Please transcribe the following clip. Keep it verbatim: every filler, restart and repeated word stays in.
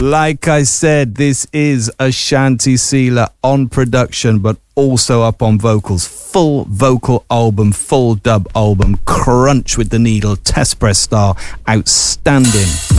Like I said, this is Ashanti Sealer on production, but also up on vocals. Full vocal album, full dub album, crunch with the needle, test press style, outstanding.